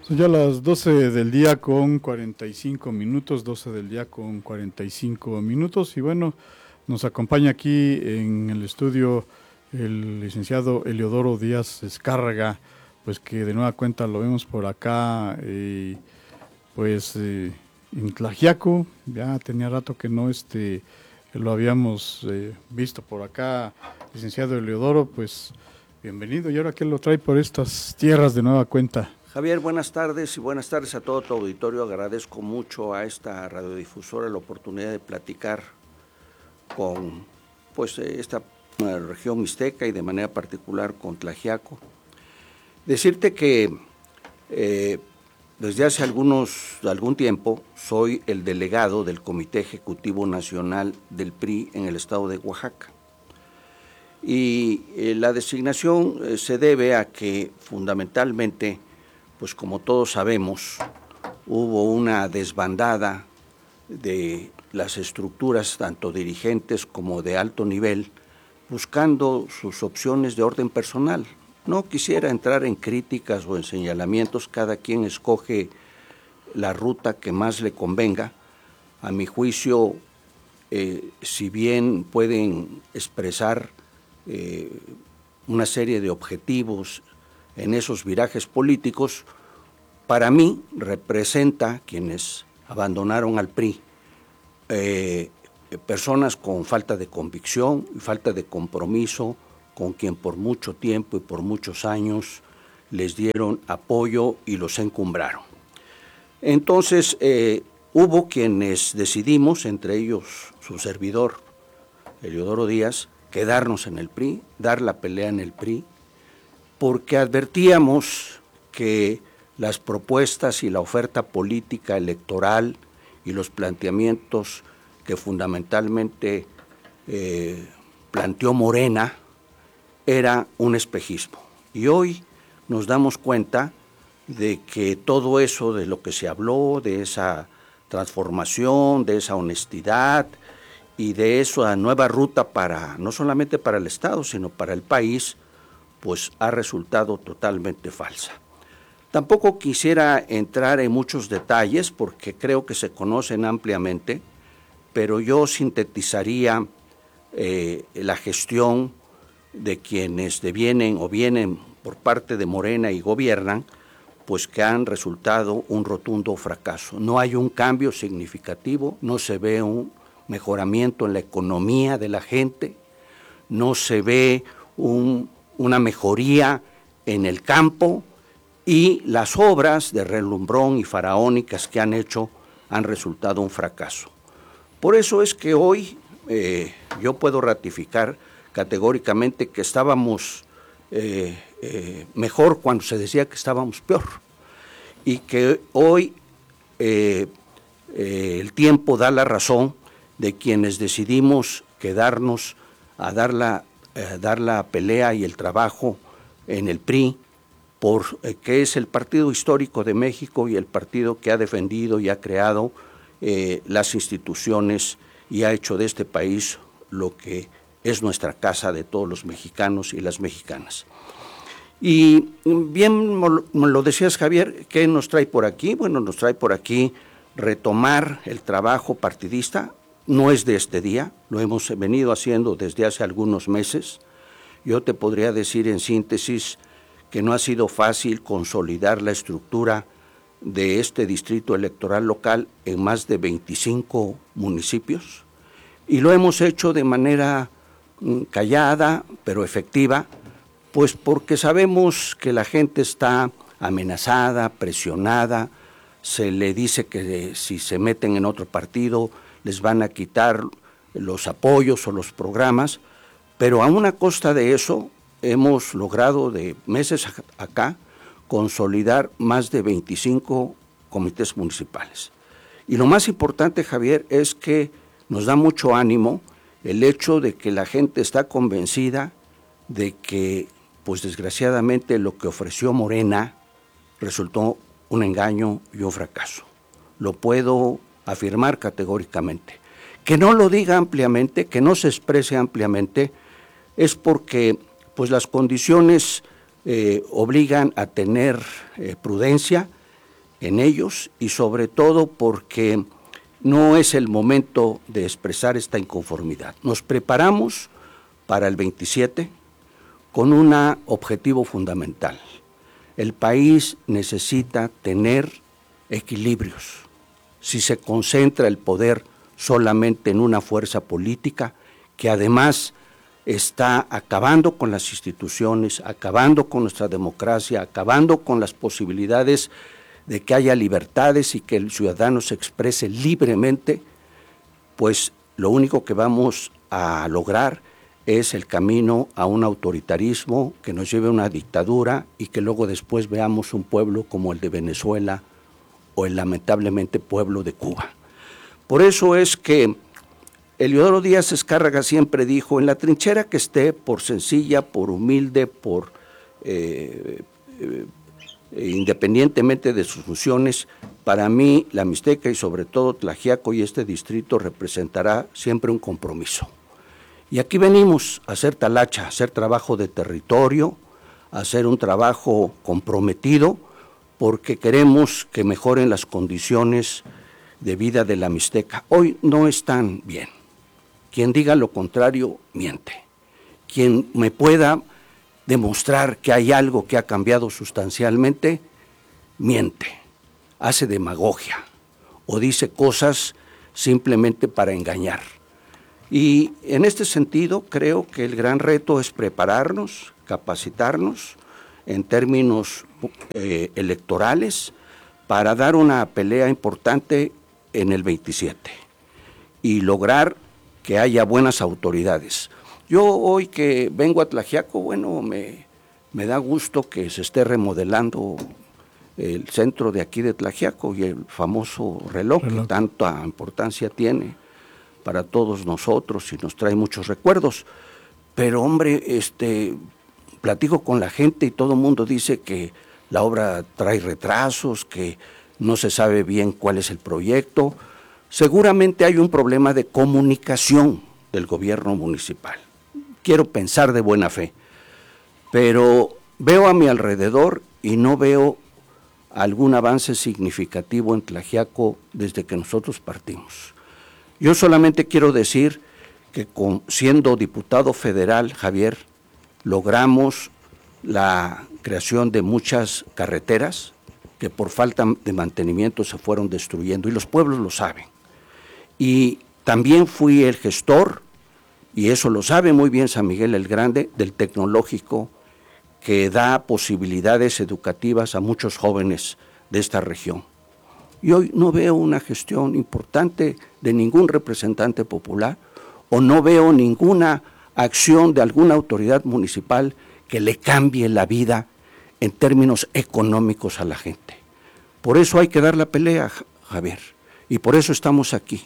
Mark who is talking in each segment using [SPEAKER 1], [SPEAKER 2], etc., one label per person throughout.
[SPEAKER 1] Son ya las 12 del día con 45 minutos, 12 del día con 45 minutos y bueno, nos acompaña aquí en el estudio el licenciado Eliodoro Díaz Escárraga, pues que de nueva cuenta lo vemos por acá, en Tlaxiaco. Ya tenía rato que no lo habíamos visto por acá, licenciado Eliodoro, pues bienvenido, y ahora que lo trae por estas tierras de nueva cuenta.
[SPEAKER 2] Javier, buenas tardes y buenas tardes a todo tu auditorio. Agradezco mucho a esta radiodifusora la oportunidad de platicar con esta región mixteca y de manera particular con Tlaxiaco. Decirte que desde hace algún tiempo soy el delegado del Comité Ejecutivo Nacional del PRI en el estado de Oaxaca. Y la designación se debe a que fundamentalmente, pues como todos sabemos, hubo una desbandada de las estructuras tanto dirigentes como de alto nivel, buscando sus opciones de orden personal. No quisiera entrar en críticas o en señalamientos, cada quien escoge la ruta que más le convenga. A mi juicio, si bien pueden expresar una serie de objetivos en esos virajes políticos, para mí representa quienes abandonaron al PRI, personas con falta de convicción y falta de compromiso, con quien por mucho tiempo y por muchos años les dieron apoyo y los encumbraron. Entonces, hubo quienes decidimos, entre ellos su servidor, Eliodoro Díaz, quedarnos en el PRI, dar la pelea en el PRI, porque advertíamos que las propuestas y la oferta política electoral y los planteamientos que fundamentalmente planteó Morena era un espejismo. Y hoy nos damos cuenta de que todo eso de lo que se habló, de esa transformación, de esa honestidad y de esa nueva ruta no solamente para el Estado, sino para el país, pues ha resultado totalmente falsa. Tampoco quisiera entrar en muchos detalles porque creo que se conocen ampliamente, pero yo sintetizaría la gestión de quienes vienen por parte de Morena y gobiernan, pues que han resultado un rotundo fracaso. No hay un cambio significativo, no se ve un mejoramiento en la economía de la gente, no se ve una mejoría en el campo, y las obras de relumbrón y faraónicas que han hecho han resultado un fracaso. Por eso es que hoy yo puedo ratificar categóricamente que estábamos mejor cuando se decía que estábamos peor, y que hoy el tiempo da la razón de quienes decidimos quedarnos a dar la pelea y el trabajo en el PRI, que es el partido histórico de México y el partido que ha defendido y ha creado las instituciones y ha hecho de este país lo que es nuestra casa de todos los mexicanos y las mexicanas. Y bien lo decías, Javier, ¿qué nos trae por aquí? Bueno, nos trae por aquí retomar el trabajo partidista. No es de este día, lo hemos venido haciendo desde hace algunos meses. Yo te podría decir en síntesis que no ha sido fácil consolidar la estructura de este distrito electoral local en más de 25 municipios, y lo hemos hecho de manera callada pero efectiva, pues porque sabemos que la gente está amenazada, presionada, se le dice que si se meten en otro partido les van a quitar los apoyos o los programas, pero a una costa de eso hemos logrado de meses acá consolidar más de 25 comités municipales. Y lo más importante, Javier, es que nos da mucho ánimo el hecho de que la gente está convencida de que, pues desgraciadamente, lo que ofreció Morena resultó un engaño y un fracaso. Lo puedo afirmar categóricamente. Que no lo diga ampliamente, que no se exprese ampliamente, es porque pues las condiciones obligan a tener prudencia en ellos y sobre todo porque no es el momento de expresar esta inconformidad. Nos preparamos para el 27 con un objetivo fundamental. El país necesita tener equilibrios. Si se concentra el poder solamente en una fuerza política que además está acabando con las instituciones, acabando con nuestra democracia, acabando con las posibilidades de que haya libertades y que el ciudadano se exprese libremente, pues lo único que vamos a lograr es el camino a un autoritarismo que nos lleve a una dictadura y que luego después veamos un pueblo como el de Venezuela o el lamentablemente pueblo de Cuba. Por eso es que Eliodoro Díaz Escárraga siempre dijo, en la trinchera que esté, por sencilla, por humilde, por independientemente de sus funciones, para mí la Mixteca y sobre todo Tlaxiaco y este distrito representará siempre un compromiso. Y aquí venimos a hacer talacha, a hacer trabajo de territorio, a hacer un trabajo comprometido, porque queremos que mejoren las condiciones de vida de la Mixteca. Hoy no están bien. Quien diga lo contrario, miente. Quien me pueda demostrar que hay algo que ha cambiado sustancialmente, miente, hace demagogia o dice cosas simplemente para engañar. Y en este sentido creo que el gran reto es prepararnos, capacitarnos en términos electorales para dar una pelea importante en el 27 y lograr que haya buenas autoridades. Yo hoy que vengo a Tlaxiaco, bueno, me da gusto que se esté remodelando el centro de aquí de Tlaxiaco y el famoso reloj que tanta importancia tiene para todos nosotros y nos trae muchos recuerdos. Pero hombre, platico con la gente y todo el mundo dice que la obra trae retrasos, que no se sabe bien cuál es el proyecto. Seguramente hay un problema de comunicación del gobierno municipal. Quiero pensar de buena fe, pero veo a mi alrededor y no veo algún avance significativo en Tlaxiaco desde que nosotros partimos. Yo solamente quiero decir que siendo diputado federal, Javier, logramos la creación de muchas carreteras que por falta de mantenimiento se fueron destruyendo y los pueblos lo saben. Y también fui el gestor, y eso lo sabe muy bien San Miguel el Grande, del tecnológico que da posibilidades educativas a muchos jóvenes de esta región. Y hoy no veo una gestión importante de ningún representante popular o no veo ninguna acción de alguna autoridad municipal que le cambie la vida en términos económicos a la gente. Por eso hay que dar la pelea, Javier, y por eso estamos aquí.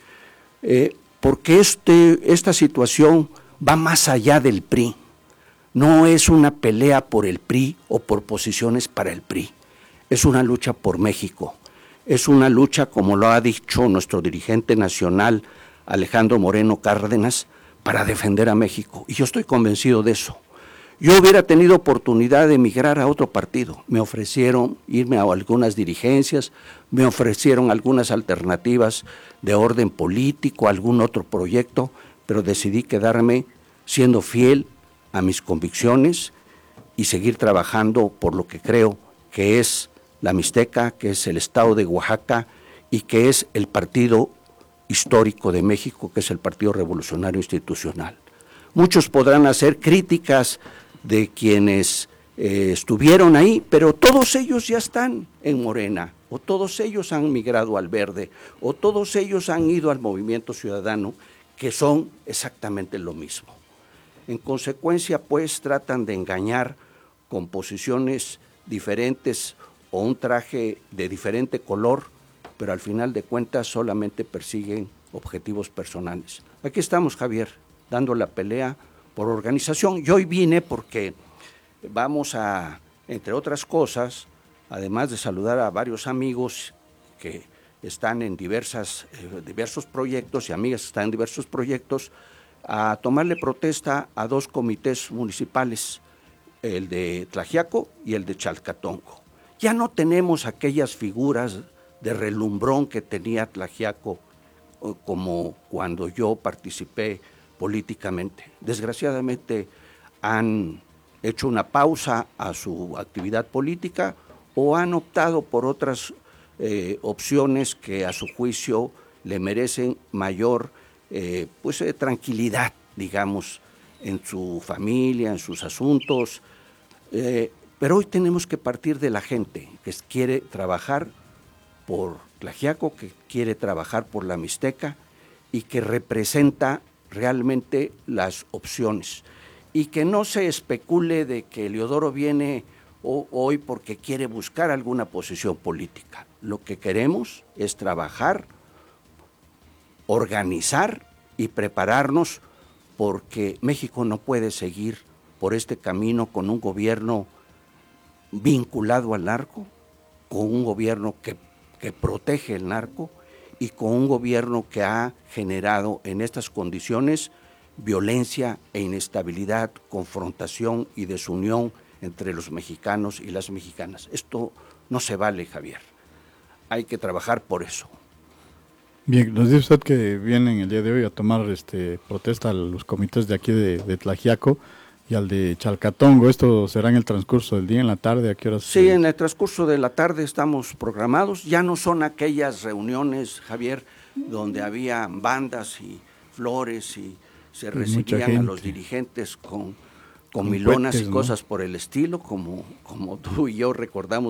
[SPEAKER 2] Porque esta situación va más allá del PRI. No es una pelea por el PRI o por posiciones para el PRI. Es una lucha por México. Es una lucha, como lo ha dicho nuestro dirigente nacional, Alejandro Moreno Cárdenas, para defender a México. Y yo estoy convencido de eso. Yo hubiera tenido oportunidad de emigrar a otro partido. Me ofrecieron irme a algunas dirigencias, me ofrecieron algunas alternativas de orden político, algún otro proyecto, pero decidí quedarme siendo fiel a mis convicciones y seguir trabajando por lo que creo que es la Mixteca, que es el Estado de Oaxaca y que es el partido histórico de México, que es el Partido Revolucionario Institucional. Muchos podrán hacer críticas de quienes estuvieron ahí, pero todos ellos ya están en Morena, o todos ellos han migrado al Verde, o todos ellos han ido al Movimiento Ciudadano, que son exactamente lo mismo. En consecuencia, pues, tratan de engañar con posiciones diferentes o un traje de diferente color, pero al final de cuentas solamente persiguen objetivos personales. Aquí estamos, Javier, dando la pelea por organización. Yo hoy vine porque vamos a, entre otras cosas, además de saludar a varios amigos que están en diversos proyectos y amigas que están en diversos proyectos, a tomarle protesta a dos comités municipales, el de Tlaxiaco y el de Chalcatongo. Ya no tenemos aquellas figuras de relumbrón que tenía Tlaxiaco como cuando yo participé políticamente. Desgraciadamente han hecho una pausa a su actividad política o han optado por otras opciones que a su juicio le merecen mayor tranquilidad, digamos, en su familia, en sus asuntos. Pero hoy tenemos que partir de la gente que quiere trabajar por Tlaxiaco, que quiere trabajar por la Mixteca y que representa realmente las opciones. Y que no se especule de que Eliodoro viene hoy porque quiere buscar alguna posición política. Lo que queremos es trabajar, organizar y prepararnos, porque México no puede seguir por este camino con un gobierno vinculado al narco, con un gobierno que protege el narco y con un gobierno que ha generado en estas condiciones violencia e inestabilidad, confrontación y desunión entre los mexicanos y las mexicanas. Esto no se vale, Javier. Hay que trabajar por eso.
[SPEAKER 1] Bien, nos dice usted que vienen el día de hoy a tomar protesta a los comités de aquí de Tlaxiaco y al de Chalcatongo. ¿Esto será en el transcurso del día, en la tarde? ¿A qué horas?
[SPEAKER 2] Sí, en el transcurso de la tarde estamos programados. Ya no son aquellas reuniones, Javier, donde había bandas y flores y se recibían a los dirigentes con milonas y cosas, ¿no?, por el estilo, como tú y yo recordamos